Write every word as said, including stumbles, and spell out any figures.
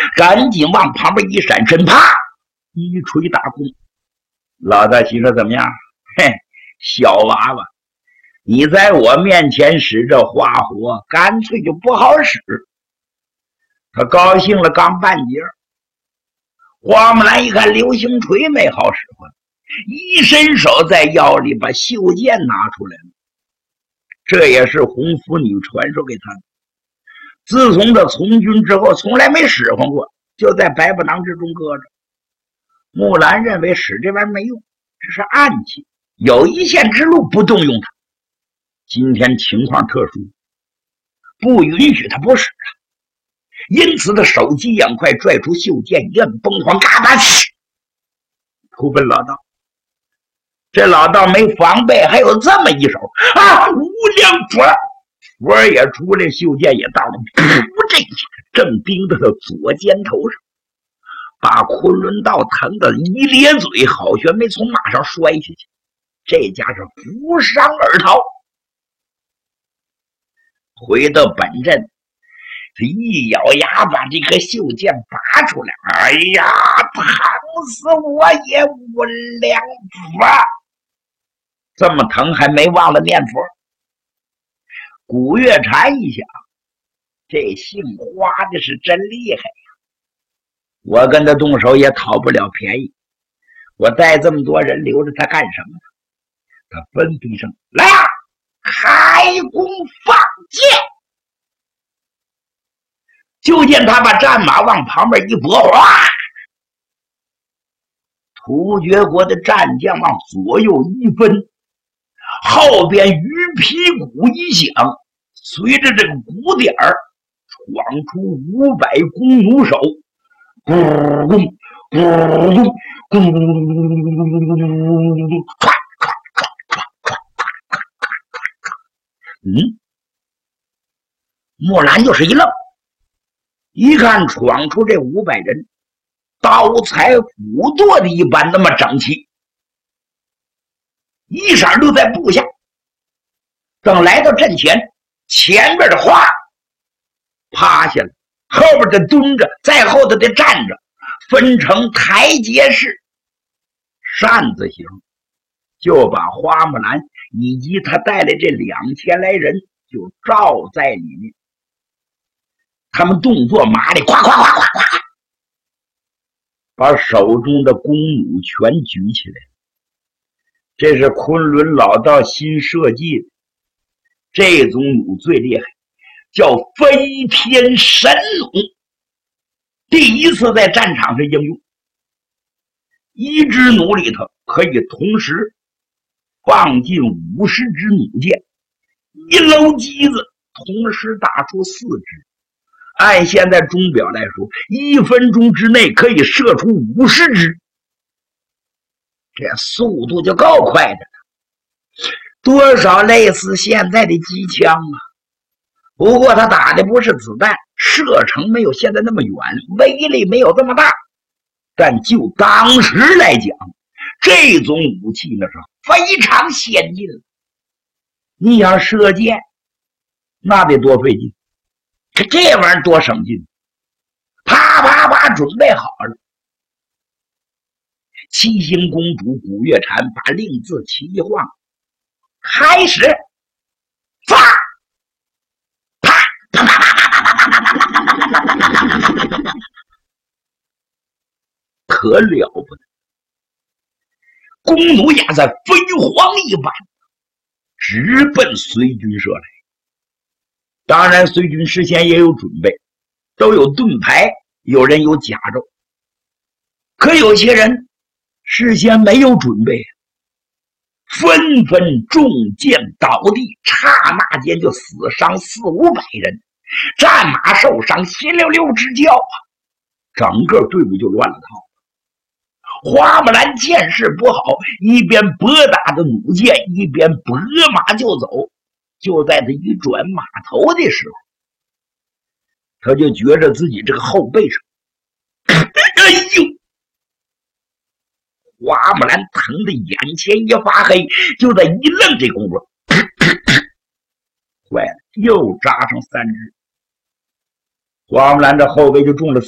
赶紧往旁边一闪身，啪一锤打空。老大心说怎么样？嘿，小娃娃，你在我面前使这花火，干脆就不好使。他高兴了刚半截，花木兰一看流星锤没好使唤，一伸手在腰里把袖剑拿出来了。这也是红拂女传授给他的，自从这从军之后从来没使唤过，就在百宝囊之中搁着。木兰认为使这玩意儿没用，这是暗器，有一线之路不动用它。今天情况特殊，不允许他不使啊。因此他手疾眼快，拽出袖剑，一摁崩簧，嘎巴突奔老道。这老道没防备，还有这么一手啊！无量佛，佛也出来，袖剑也到了，噗！这一下正钉到他左肩头上，把昆仑道疼得一咧嘴，好悬没从马上摔下去。这家是负伤而逃，回到本镇，他一咬牙把这个袖剑拔出来。哎呀，疼死我也无量佛！这么疼还没忘了念佛。古月禅一想，这姓花的是真厉害呀！我跟他动手也讨不了便宜，我带这么多人留着他干什么呢？他吩咐一声：“来啊，开弓放箭！”就见他把战马往旁边一拨，哗！突厥国的战将往左右一分，后边鱼皮鼓一响，随着这个鼓点儿闯出五百弓弩手，咕咕咕咕咕，嗯，木兰就是一愣，一看闯出这五百人，刀裁斧剁的一般那么整齐，一闪就在部下。等来到阵前，前面的花趴下了，后边的蹲着，在后头的站着，分成台阶式扇子形，就把花木兰以及他带来这两千来人就罩在里面。他们动作麻利，夸夸夸夸夸，把手中的弓弩全举起来。这是昆仑老道新设计的，这种弩最厉害，叫飞天神弩，第一次在战场上应用。一支弩里头可以同时放进五十支弩箭，一搂机子同时打出四支。按现在钟表来说，一分钟之内可以射出五十支，这速度就够快的了，多少类似现在的机枪啊。不过他打的不是子弹，射程没有现在那么远，威力没有这么大，但就当时来讲，这种武器那是非常先进了。你想射箭，那得多费劲，可这玩意儿多省劲，啪啪啪准备好了。七星公主古月禅把令字旗一晃，开始发，啪啪啪啪啪啪啪啪啪啪，可了不得！弓弩压在飞蝗一般，直奔随军射来。当然随军事先也有准备，都有盾牌，有人有甲胄，可有些人事先没有准备，纷纷中箭倒地，刹那间就死伤四五百人，战马受伤，血溜溜直叫啊！整个队伍就乱了套。花木兰见势不好，一边拨打着弩箭，一边拨马就走。就在他一转马头的时候，他就觉着自己这个后背上，哎呦！花木兰疼得眼前一发黑，就在一愣这功夫，坏了，又扎上三只。花木兰这后背就中了